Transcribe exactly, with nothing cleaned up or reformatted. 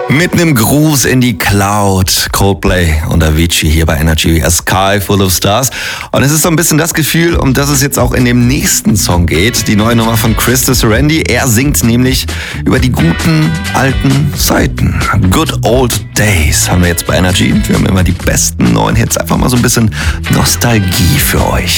Mit einem Gruß in die Cloud, Coldplay und Avicii hier bei Energy, A Sky Full of Stars. Und es ist so ein bisschen das Gefühl, um das es jetzt auch in dem nächsten Song geht, die neue Nummer von Christo Serendi. Er singt nämlich über die guten alten Zeiten. Good Old Days haben wir jetzt bei Energy. Wir haben immer die besten neuen Hits, einfach mal so ein bisschen Nostalgie für euch.